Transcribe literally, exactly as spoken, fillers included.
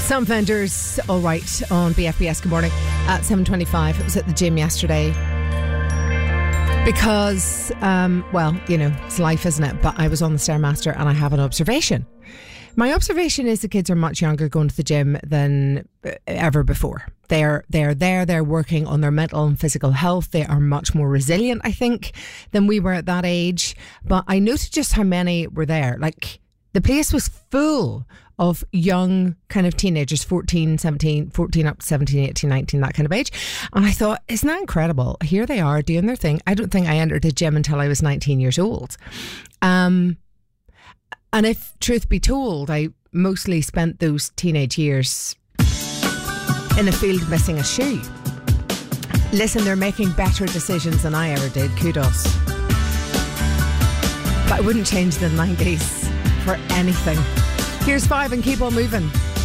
Some vendors, all right, on B F B S. Good morning. At seven twenty-five, I was at the gym yesterday because, um, well, you know, it's life, isn't it? But I was on the Stairmaster and I have an observation. My observation is the kids are much younger going to the gym than ever before. They're they're there, they're working on their mental and physical health. They are much more resilient, I think, than we were at that age. But I noted just how many were there. Like, the place was full of young kind of teenagers, fourteen, seventeen, fourteen up to seventeen, eighteen, nineteen, that kind of age. And I thought, isn't that incredible? Here they are doing their thing. I don't think I entered a gym until I was nineteen years old. Um, and if truth be told, I mostly spent those teenage years in a field missing a shoe. Listen, they're making better decisions than I ever did. Kudos. But I wouldn't change the nineties for anything. Here's Five and keep on moving.